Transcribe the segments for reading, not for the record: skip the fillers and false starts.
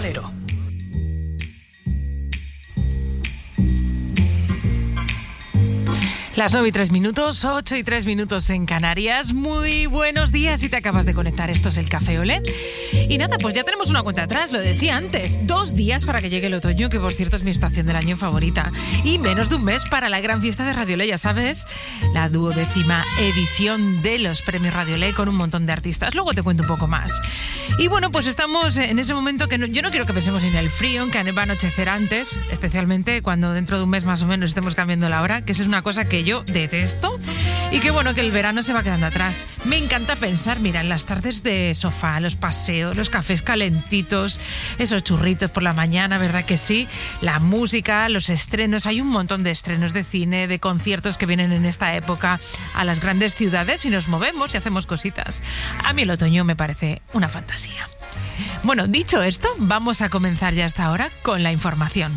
Cero. Las 9:03, 8:03 en Canarias. Muy buenos días si te acabas de conectar. Esto es el Café Olé. Y nada, pues ya tenemos una cuenta atrás, lo decía antes. 2 días para que llegue el otoño, que por cierto es mi estación del año favorita. Y menos de un mes para la gran fiesta de Radio Olé, ya sabes. La 12ª edición de los premios Radio Olé con un montón de artistas. Luego te cuento un poco más. Y bueno, pues estamos en ese momento que yo no quiero que pensemos en el frío, en que va a anochecer antes, especialmente cuando dentro de un mes más o menos estemos cambiando la hora, que esa es una cosa que yo detesto, y que bueno, que el verano se va quedando atrás. Me encanta pensar, mira, en las tardes de sofá, los paseos, los cafés calentitos, esos churritos por la mañana, ¿verdad que sí? La música, los estrenos, hay un montón de estrenos de cine, de conciertos que vienen en esta época a las grandes ciudades y nos movemos y hacemos cositas. A mí el otoño me parece una fantasía. Bueno, dicho esto, vamos a comenzar ya hasta ahora con la información.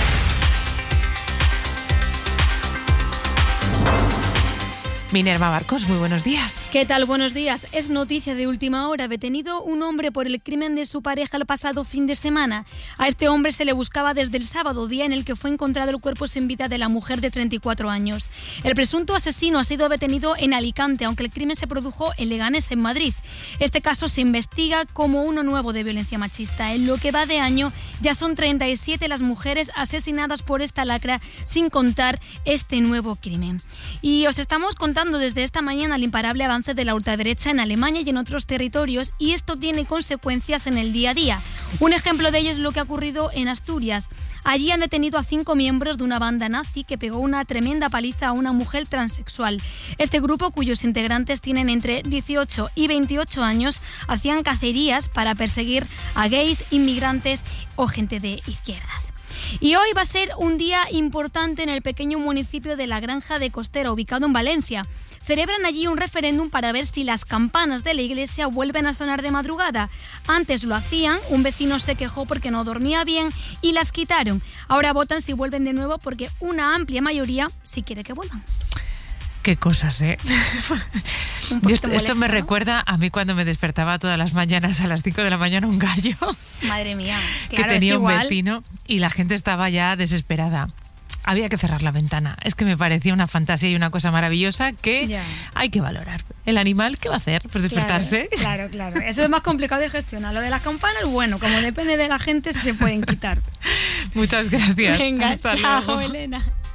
Minerva Barcos, muy buenos días. ¿Qué tal? Buenos días. Es noticia de última hora. Detenido un hombre por el crimen de su pareja el pasado fin de semana. A este hombre se le buscaba desde el sábado, día en el que fue encontrado el cuerpo sin vida de la mujer de 34 años. El presunto asesino ha sido detenido en Alicante, aunque el crimen se produjo en Leganés, en Madrid. Este caso se investiga como uno nuevo de violencia machista. En lo que va de año ya son 37 las mujeres asesinadas por esta lacra, sin contar este nuevo crimen. Y os estamos contando desde esta mañana el imparable avance de la ultraderecha en Alemania y en otros territorios, y esto tiene consecuencias en el día a día. Un ejemplo de ello es lo que ha ocurrido en Asturias. Allí han detenido a 5 miembros de una banda nazi que pegó una tremenda paliza a una mujer transexual. Este grupo, cuyos integrantes tienen entre 18 y 28 años, hacían cacerías para perseguir a gays, inmigrantes o gente de izquierdas. Y hoy va a ser un día importante en el pequeño municipio de La Granja de Costera, ubicado en Valencia. Celebran allí un referéndum para ver si las campanas de la iglesia vuelven a sonar de madrugada. Antes lo hacían, un vecino se quejó porque no dormía bien y las quitaron. Ahora votan si vuelven de nuevo porque una amplia mayoría sí quiere que vuelvan. Qué cosas, ¿eh? Esto me recuerda a mí cuando me despertaba todas las mañanas a las 5 de la mañana un gallo. Madre mía, claro, que tenía un vecino y la gente estaba ya desesperada. Había que cerrar la ventana. Es que me parecía una fantasía y una cosa maravillosa que hay que valorar. ¿El animal qué va a hacer? Pues despertarse. Claro. Eso es más complicado de gestionar. Lo de las campanas, bueno, como depende de la gente, se pueden quitar. Muchas gracias. Venga, hasta chao, luego. Elena.